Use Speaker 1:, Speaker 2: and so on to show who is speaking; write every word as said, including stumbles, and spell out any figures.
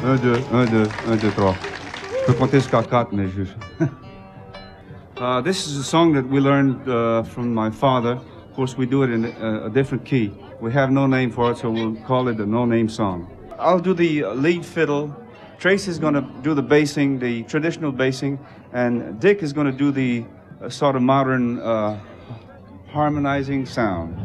Speaker 1: Un, deux, un, deux, un, deux, trois. Je peux compter jusqu'à quatre, mais je... uh, this is a song that we learned uh, from my father. Of course, we do it in a, a different key. We have no name for it, so we'll call it a no-name song. I'll do the lead fiddle. Tracy's going to do the bassing, the traditional bassing, and Dick is going to do the uh, sort of modern uh, harmonizing sound.